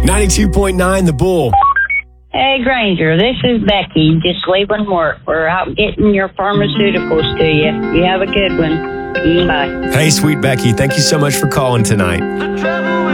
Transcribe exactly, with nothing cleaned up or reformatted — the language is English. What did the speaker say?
ninety-two point nine The Bull. Hey, Granger, this is Becky, just leaving work. We're out getting your pharmaceuticals to you. You have a good one. Bye. Hey, sweet Becky, thank you so much for calling tonight.